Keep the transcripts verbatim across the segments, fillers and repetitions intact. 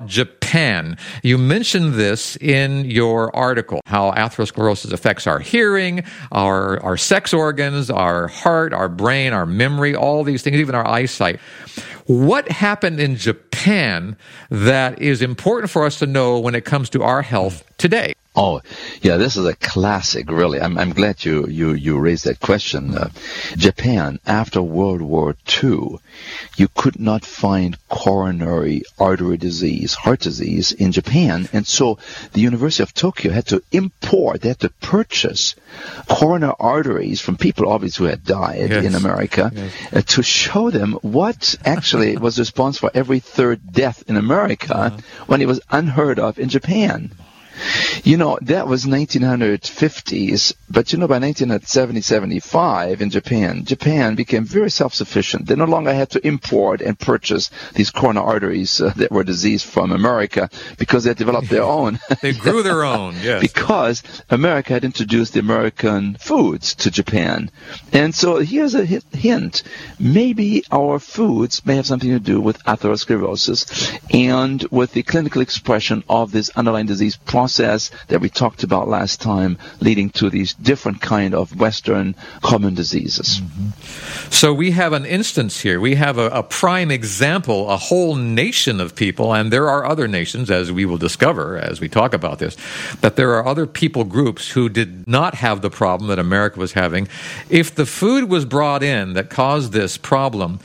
Japan. You mentioned this in your article, how atherosclerosis affects our hearing, our, our sex organs, our heart, our brain, our memory, all these things, even our eyesight. What happened in Japan that is important for us to know when it comes to our health today? Oh, yeah, this is a classic, really. I'm, I'm glad you, you, you raised that question. Uh, Japan, after World War Two, you could not find coronary artery disease, heart disease in Japan. And so the University of Tokyo had to import, they had to purchase coronary arteries from people, obviously, who had died yes. in America, yes. uh, to show them what actually was responsible for every third death in America uh-huh. when it was unheard of in Japan. You know, that was nineteen fifties, but you know, by nineteen seventy, seventy-five in Japan, Japan became very self-sufficient. They no longer had to import and purchase these coronary arteries uh, that were diseased from America because they had developed their own. They grew their own, yes. Because America had introduced the American foods to Japan. And so here's a hint. Maybe our foods may have something to do with atherosclerosis and with the clinical expression of this underlying disease process that we talked about last time, leading to these different kind of Western common diseases. Mm-hmm. So we have an instance here. We have a, a prime example, a whole nation of people, and there are other nations, as we will discover as we talk about this, that there are other people groups who did not have the problem that America was having. If the food was brought in that caused this problem,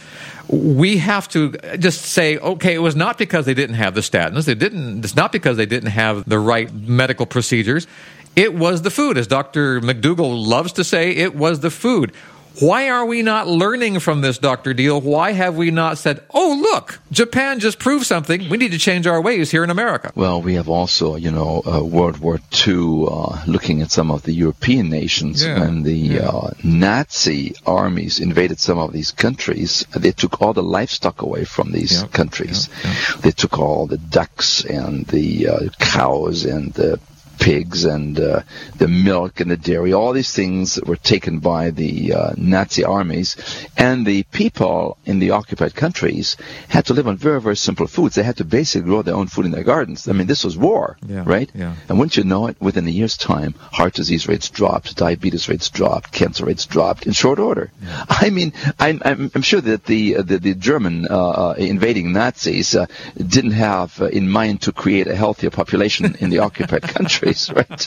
we have to just say, okay, it was not because they didn't have the statins. They didn't. It's not because they didn't have the right medical procedures. It was the food. As Doctor McDougall loves to say, it was the food. Why are we not learning from this, Doctor Deal? Why have we not said, oh, look, Japan just proved something. We need to change our ways here in America? Well, we have also, you know, uh, World War Two, uh, looking at some of the European nations. Yeah. When the Yeah. uh, Nazi armies invaded some of these countries, they took all the livestock away from these Yeah. countries. Yeah. Yeah. They took all the ducks and the uh, cows and the pigs and uh, the milk and the dairy, all these things were taken by the uh, Nazi armies, and the people in the occupied countries had to live on very, very simple foods. They had to basically grow their own food in their gardens. I mean, this was war, yeah, right? Yeah. And wouldn't you know it, within a year's time, heart disease rates dropped, diabetes rates dropped, cancer rates dropped in short order. Yeah. I mean, I'm, I'm, I'm sure that the, the, the German uh, invading Nazis uh, didn't have uh, in mind to create a healthier population in the occupied country. Right?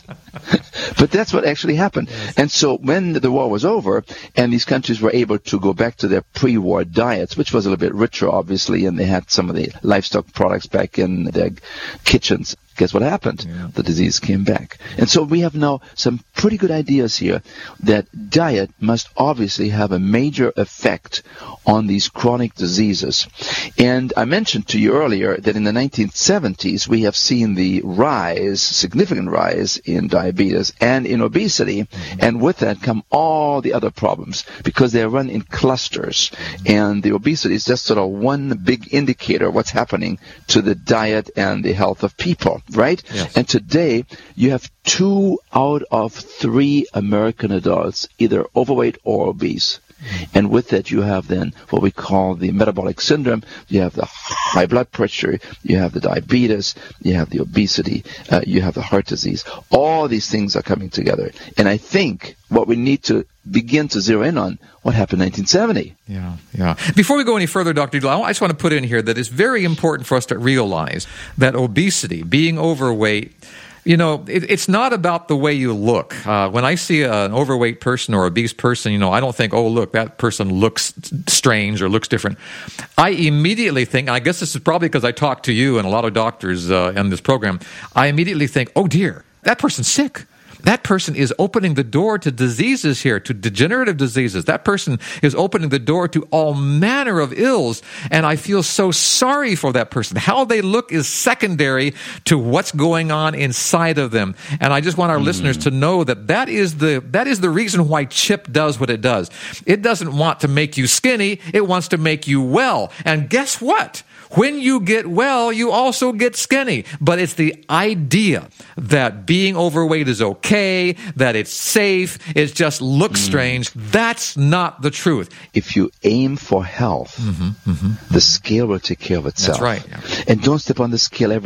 But that's what actually happened. Yes. And so when the war was over and these countries were able to go back to their pre-war diets, which was a little bit richer, obviously, and they had some of the livestock products back in their kitchens, guess what happened? Yeah. The disease came back. And so we have now some pretty good ideas here that diet must obviously have a major effect on these chronic diseases. And I mentioned to you earlier that in the nineteen seventies, we have seen the rise, significant rise in diabetes and in obesity. Mm-hmm. And with that come all the other problems because they run in clusters. Mm-hmm. And the obesity is just sort of one big indicator of what's happening to the diet and the health of people. Right? Yes. And today, you have two out of three American adults either overweight or obese. Mm-hmm. And with that, you have then what we call the metabolic syndrome. You have the high blood pressure, you have the diabetes, you have the obesity, uh, you have the heart disease. All these things are coming together. And I think what we need to begin to zero in on what happened in nineteen seventy. Yeah, yeah. Before we go any further, Doctor Deal, I just want to put in here that it's very important for us to realize that obesity, being overweight, you know, it, it's not about the way you look. Uh, when I see a, an overweight person or obese person, you know, I don't think, oh, look, that person looks strange or looks different. I immediately think, and I guess this is probably because I talk to you and a lot of doctors uh, in this program, I immediately think, oh, dear, that person's sick. That person is opening the door to diseases here, to degenerative diseases. That person is opening the door to all manner of ills, and I feel so sorry for that person. How they look is secondary to what's going on inside of them. And I just want our mm. listeners to know that that is the that is the reason why CHIP does what it does. It doesn't want to make you skinny. It wants to make you well. And guess what? When you get well, you also get skinny. But it's the idea that being overweight is okay, that it's safe, it just looks mm. strange. That's not the truth. If you aim for health, mm-hmm, mm-hmm. the scale will take care of itself. That's right. Yeah. And don't step on the scale every